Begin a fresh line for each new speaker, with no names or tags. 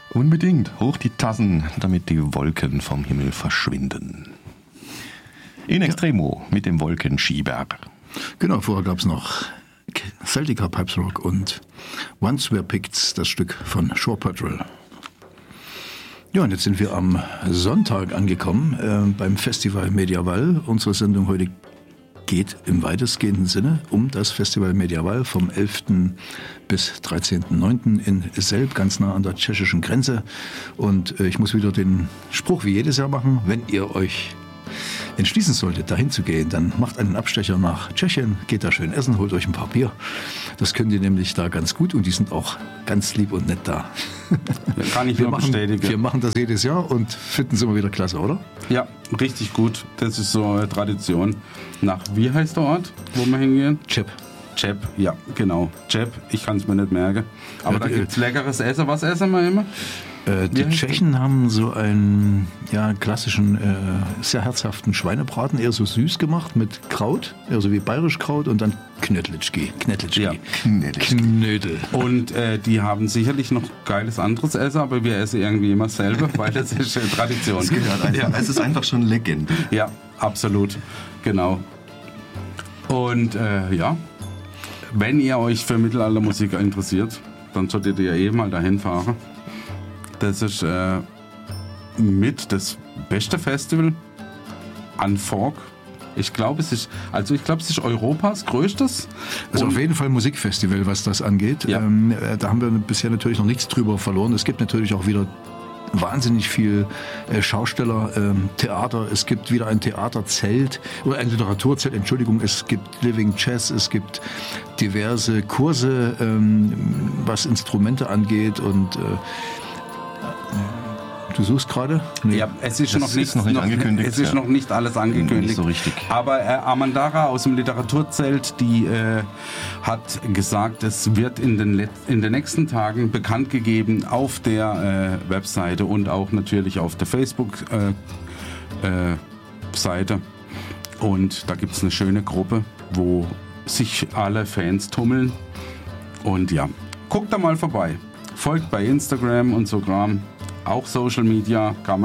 Unbedingt. Hoch die Tassen, damit die Wolken vom Himmel verschwinden. In Extremo mit dem Wolkenschieber.
Genau, vorher gab es noch Celtica Pipes Rock und Once Were Picked, das Stück von Shore Patrol. Ja, und jetzt sind wir am Sonntag angekommen beim Festival Mediaval. Unsere Sendung heute geht im weitestgehenden Sinne um das Festival Mediaval vom 11. bis 13.09. in Selb, ganz nah an der tschechischen Grenze. Und ich muss wieder den Spruch wie jedes Jahr machen: Wenn ihr euch entschließen solltet, dahin zu gehen, dann macht einen Abstecher nach Tschechien, geht da schön essen, holt euch ein paar Bier. Das könnt ihr nämlich da ganz gut und die sind auch ganz lieb und nett da.
Kann ich nur bestätigen.
Wir machen das jedes Jahr und finden es immer wieder klasse, oder?
Ja, richtig gut. Das ist so eine Tradition. Wie heißt der Ort, wo wir hingehen?
Chep,
ja, genau. Chep, ich kann es mir nicht merken. Aber
Ja,
da gibt es leckeres Essen. Was essen wir immer?
Die Tschechen haben so einen klassischen, sehr herzhaften Schweinebraten, eher so süß gemacht mit Kraut, eher so wie bayerisch Kraut und dann Knödlitschki.
Ja.
Knödel.
Und die haben sicherlich noch geiles anderes Essen, aber wir essen irgendwie immer selber, weil das ist eine Tradition.
Das gehört einfach. Es ist einfach schon Legende.
Ja, absolut. Genau. Und wenn ihr euch für Mittelaltermusik interessiert, dann solltet ihr mal dahin fahren. Das ist mit das beste Festival an Folk. Ich glaube, es ist Europas größtes.
Also auf jeden Fall ein Musikfestival, was das angeht.
Ja.
Da haben wir bisher natürlich noch nichts drüber verloren. Es gibt natürlich auch wieder wahnsinnig viel Schausteller, Theater. Es gibt wieder ein Theaterzelt oder ein Literaturzelt, Entschuldigung. Es gibt Living Jazz, es gibt diverse Kurse, was Instrumente angeht und du suchst gerade?
Nee. Ja, es ist noch nicht angekündigt. Es ist noch nicht alles angekündigt.
Nicht so richtig.
Aber Amandara aus dem Literaturzelt, die hat gesagt, es wird in den nächsten Tagen bekannt gegeben auf der Webseite und auch natürlich auf der Facebook-Seite. Und da gibt es eine schöne Gruppe, wo sich alle Fans tummeln. Und ja, guckt da mal vorbei. Folgt bei Instagram und Sogram. Auch Social Media kann man